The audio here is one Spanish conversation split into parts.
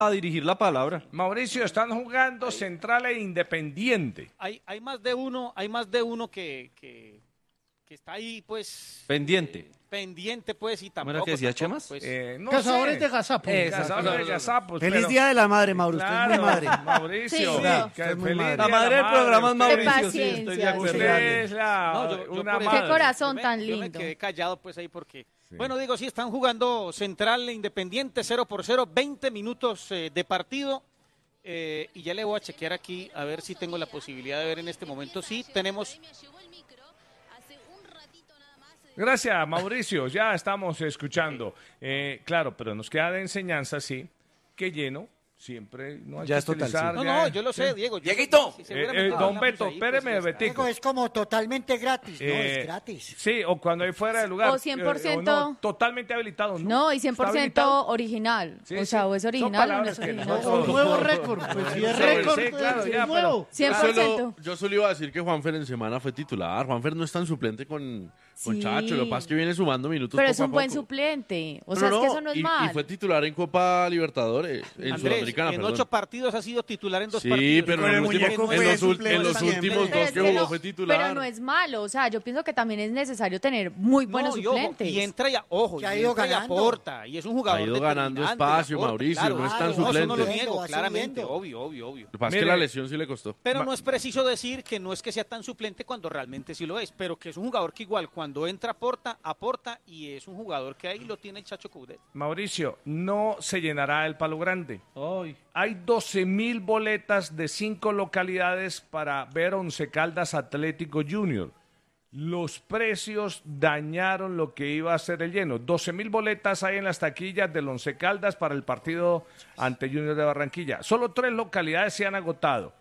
a dirigir la palabra. Mauricio, están jugando Central e Independiente. Hay más de uno que está ahí, pues... Pendiente, pues, y tampoco... ¿Cómo era que decía Chemas? Pues, No Cazadores sé. de gazapos. Cazadores de gazapos. Feliz pero- Día de la Madre, Mauro. Usted es muy Claro, madre. Mauricio. Sí, que usted es muy feliz madre. día La madre del programa es usted- Mauricio, sí, paciencia, estoy de acuerdo. Usted es yo una por madre. Qué corazón Yo tan me lindo. quedé callado, pues, ahí porque... Sí. Bueno, digo, sí, están jugando Central e Independiente 0-0, 20 minutos de partido. Y ya le voy a chequear aquí a ver si tengo la posibilidad de ver en este momento. Sí, tenemos... Gracias, Mauricio. Ya estamos escuchando. Claro, pero nos queda de enseñanza, sí, que lleno siempre no hay Ya que es total, utilizar. sí. No, yo lo sé, Diego. Dieguito. Sí, seguramente Don hablamos Beto, ahí, espéreme, pues, Betico. Es como totalmente gratis, no, Eh, es gratis. Sí, o cuando hay fuera de lugar. O 100%. no, totalmente habilitado. No, y ¿Está 100% habilitado? original. Sí, o sea, sí. o es Son original o no palabras es que original. nosotros- Un nuevo récord. Pues si es Sí, récord, sí, pues, claro, es ya, nuevo. 100%. Yo solo iba a decir que Juanfer en semana fue titular. Juanfer no es tan suplente con Sí. Chacho. Lo que pasa es que viene sumando minutos Pero poco es un a buen poco. suplente. O No, sea, no, es que eso no es y mal. fue titular en Copa Libertadores, en Andrés, Sudamericana, en perdón. 8 partidos ha sido titular en 2 Sí, partidos. pero Con en, el el último- muñeco en fue los, suplente en los también. últimos Pero dos es que que jugó no- fue titular. Pero no es malo. O sea, yo pienso que también es necesario tener muy buenos No, y ojo, suplentes. y entra y ojo, Que ha y ido entra y ganando. aporta, y es un jugador Ha ido ganando determinante, espacio, y aporta, Mauricio, claro. no es tan Claro, eso no lo suplente. niego, Va claramente, subiendo. obvio. Lo que pasa es Mire, que la lesión sí le costó. Pero no es preciso decir que no es que sea tan suplente cuando realmente sí lo es, pero que es un jugador que igual cuando entra aporta y es un jugador que ahí lo tiene el Chacho Coudet. Mauricio, no se llenará el Palo Grande. Hay 12.000 boletas de 5 localidades para ver Once Caldas Atlético Junior. Los precios dañaron lo que iba a ser el lleno. 12.000 boletas hay en las taquillas del Once Caldas para el partido ante Junior de Barranquilla. Solo 3 localidades se han agotado.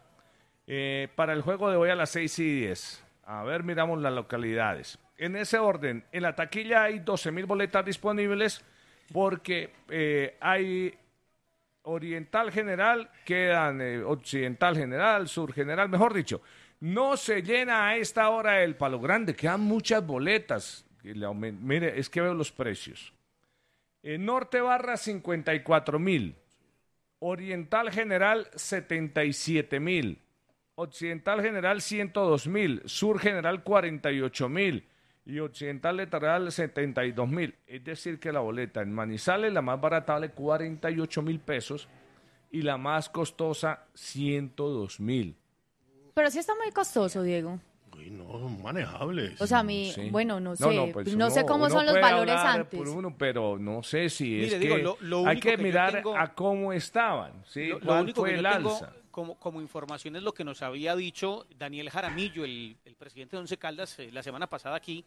Para el juego de hoy a las 6:10. A ver, miramos las localidades. En ese orden, en la taquilla hay 12.000 boletas disponibles porque hay Oriental General, quedan Occidental General, Sur General, mejor dicho. No se llena a esta hora el Palo Grande, quedan muchas boletas. Mire, es que veo los precios. En Norte Barra, 54.000. Oriental General, 77.000. Occidental General, 102.000. Sur General, 48.000. Y Occidental Litoral, 72.000. Es decir, que la boleta en Manizales, la más barata, vale 48.000 pesos. Y la más costosa, 102.000. Pero sí está muy costoso, Diego. Uy, no, son manejables. O sea, a mí, Sí. bueno, no sé. pues no sé cómo uno son los puede valores hablar antes. por uno, pero no sé si Mire, es digo, que lo hay único que que yo mirar tengo- a cómo estaban, ¿sí? Lo ¿Cuál único fue que el yo tengo alza? como información es lo que nos había dicho Daniel Jaramillo, el presidente de Once Caldas, la semana pasada aquí,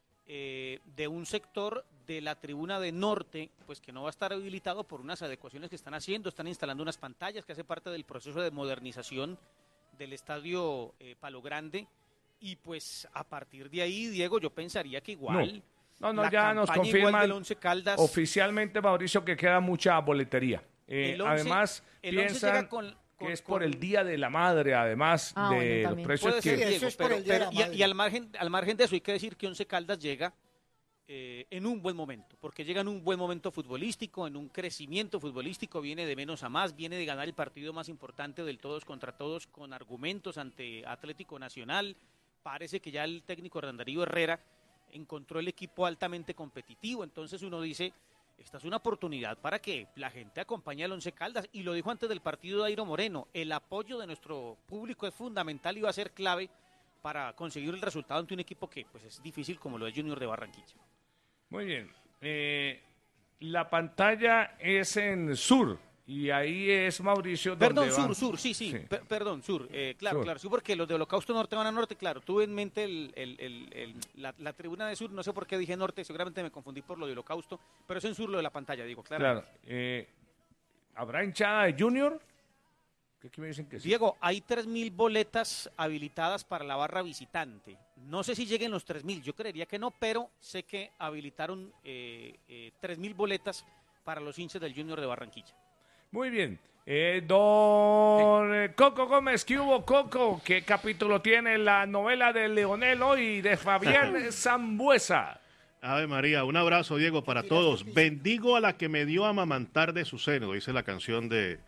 de un sector de la tribuna de norte, pues que no va a estar habilitado por unas adecuaciones que están haciendo, están instalando unas pantallas que hace parte del proceso de modernización del estadio Palo Grande, y pues a partir de ahí, Diego, yo pensaría que igual... No, la ya nos campaña igual confirman del Once Caldas, oficialmente, Mauricio, que queda mucha boletería. el Once- Además, el Once piensan llega con- que es por el Día de la Madre, además Ah, de bueno, los también. precios Puede que... ser, Sí, eso Diego, es por el Día de la Madre. y al margen de eso hay que decir que Once Caldas llega en un buen momento, porque llega en un buen momento futbolístico, en un crecimiento futbolístico, viene de menos a más, viene de ganar el partido más importante del todos contra todos con argumentos ante Atlético Nacional. Parece que ya el técnico Darío Herrera encontró el equipo altamente competitivo, entonces uno dice, esta es una oportunidad para que la gente acompañe al Once Caldas, y lo dijo antes del partido Dairo Moreno, el apoyo de nuestro público es fundamental y va a ser clave para conseguir el resultado ante un equipo que pues es difícil como lo es Junior de Barranquilla. Muy bien. La pantalla es en Sur y ahí es Mauricio donde Perdón, va- sur, sí. Perdón, sur. Claro, Sur. claro, sí, porque los de Holocausto Norte van a norte, claro. Tuve en mente la tribuna de sur, no sé por qué dije norte, seguramente me confundí por lo de Holocausto, pero es en sur lo de la pantalla, digo, claro. Claro. ¿Habrá hinchada de Junior? ¿Qué aquí me dicen que sí? Diego, hay 3.000 boletas habilitadas para la barra visitante. No sé si lleguen los 3.000, yo creería que no, pero sé que habilitaron 3.000 boletas para los hinchas del Junior de Barranquilla. Muy bien. Don Coco Gómez, ¿qué hubo, Coco? ¿Qué capítulo tiene la novela de Leonel hoy de Fabián Sambuesa? Ave María, un abrazo, Diego, para todos. Bendigo a la que me dio a amamantar de su seno, dice la canción de